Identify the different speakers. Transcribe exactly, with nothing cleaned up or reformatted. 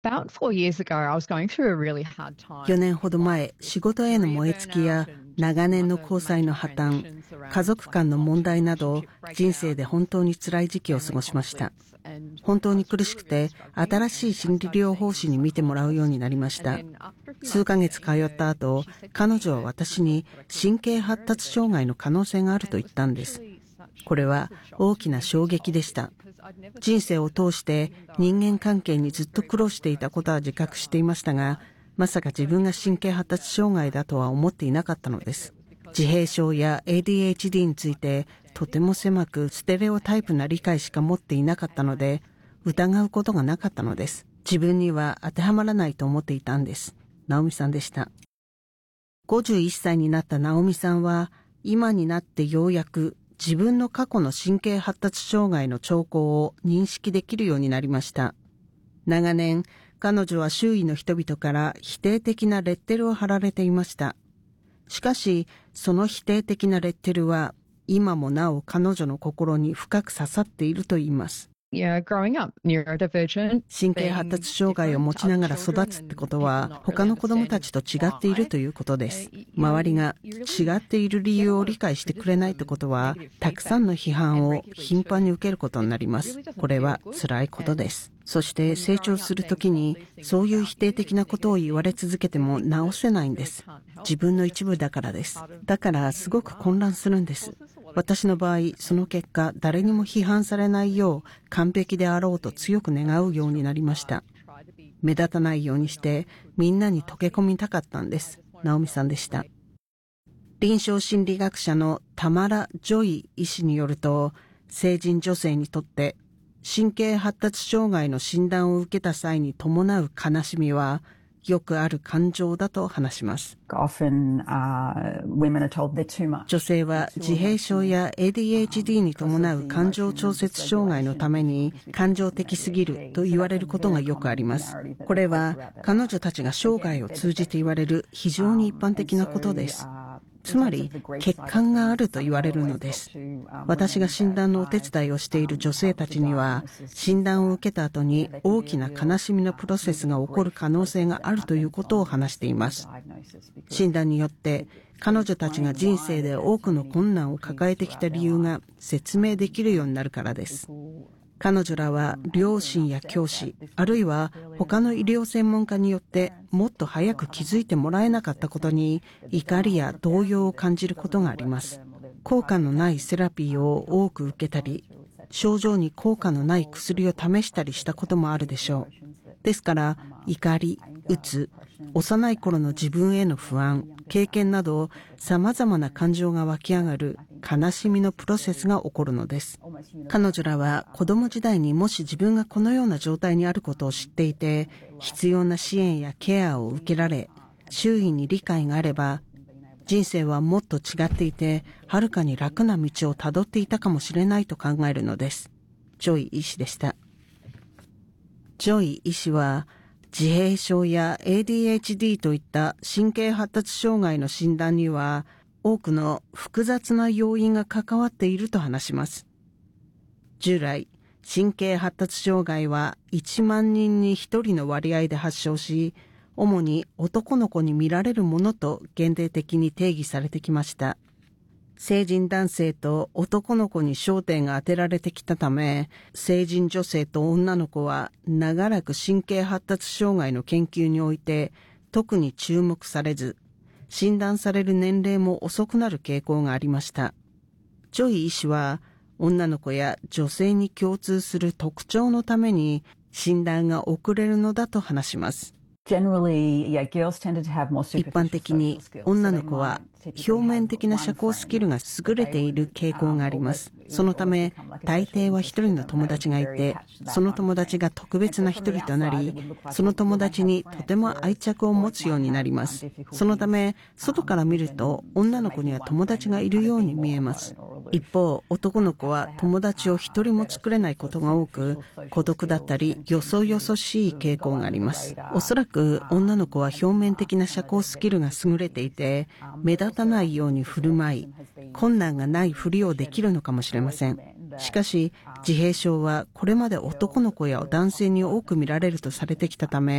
Speaker 1: About four years ago, I was going through a really hard time.
Speaker 2: よねんほど前、仕事への燃え尽きや長年の交際の破綻、家族間の問題など、人生で本当に辛い時期を過ごしました。本当に苦しくて、新しい心理療法士に見てもらうようになりました。数ヶ月通った後、彼女は私に神経発達障害の可能性があると言ったんです。これは大きな衝撃でした。人生を通して人間関係にずっと苦労していたことは自覚していましたが、まさか自分が神経発達障害だとは思っていなかったのです。自閉症や エーディーエイチディー についてとても狭くステレオタイプな理解しか持っていなかったので、疑うことがなかったのです。自分には当てはまらないと思っていたんです。直美さんでした。ごじゅういっさいになった直美さんは、今になってようやく自分の過去の神経発達障害の兆候を認識できるようになりました。長年、彼女は周囲の人々から否定的なレッテルを貼られていました。しかし、その否定的なレッテルは、今もなお彼女の心に深く刺さっていると言います。
Speaker 1: Yeah, growing up neurodivergent.
Speaker 2: 神経発達障害を持ちながら育つってことは、他の子供たちと違っているということです。周りが違っている理由を理解してくれないってことは、たくさんの批判を頻繁に受けることになります。これは辛いことです。そして成長するときに、そういう否定的なことを言われ続けても直せないんです。自分の一部だからです。だからすごく混乱するんです。私の場合、その結果、誰にも批判されないよう、完璧であろうと強く願うようになりました。目立たないようにして、みんなに溶け込みたかったんです。直美さんでした。臨床心理学者のタマラ・ジョイ医師によると、成人女性にとって、神経発達障害の診断を受けた際に伴う悲しみは、よくある感情だと話します。
Speaker 3: Often, uh, women are told they're too much.
Speaker 2: 女性は自閉症や エーディーエイチディー に伴う感情調節障害のために感情的すぎると言われることがよくあります。これは彼女たちが生涯を通じて言われる非常に一般的なことです。つまり、欠陥があると言われるのです。私が診断のお手伝いをしている女性たちには、診断を受けた後に大きな悲しみのプロセスが起こる可能性があるということを話しています。診断によって、彼女たちが人生で多くの困難を抱えてきた理由が説明できるようになるからです。彼女らは両親や教師、あるいは他の医療専門家によってもっと早く気づいてもらえなかったことに怒りや動揺を感じることがあります。効果のないセラピーを多く受けたり、症状に効果のない薬を試したりしたこともあるでしょう。ですから、怒り、うつ、幼い頃の自分への不安、経験など様々な感情が湧き上がる悲しみのプロセスが起こるのです。彼女らは子供時代にもし自分がこのような状態にあることを知っていて、必要な支援やケアを受けられ、周囲に理解があれば、人生はもっと違っていて、はるかに楽な道をたどっていたかもしれないと考えるのです。ジョイ医師でした。ジョイ医師は、自閉症や エーディーエイチディー といった神経発達障害の診断には、多くの複雑な要因が関わっていると話します。従来、神経発達障害はいちまんにんにひとりの割合で発症し、主に男の子に見られるものと限定的に定義されてきました。成人男性と男の子に焦点が当てられてきたため、成人女性と女の子は長らく神経発達障害の研究において特に注目されず、診断される年齢も遅くなる傾向がありました。ジョイ医師は、女の子や女性に共通する特徴のために診断が遅れるのだと話します。
Speaker 3: Generally, yeah, girls tended to have more
Speaker 2: 一般的に女の子は表面的な社交スキルが優れている傾向があります。そのため、大抵は一人の友達がいて、その友達が特別な一人となり、その友達にとても愛着を持つようになります。そのため、外から見ると女の子には友達がいるように見えます。一方、男の子は友達を一人も作れないことが多く、孤独だったり、よそよそしい傾向があります。おそらく女の子は表面的な社交スキルが優れていて、目立たないように振る舞い、困難がないふりをできるのかもしれません。しかし、自閉症はこれまで男の子や男性に多く見られるとされてきたため、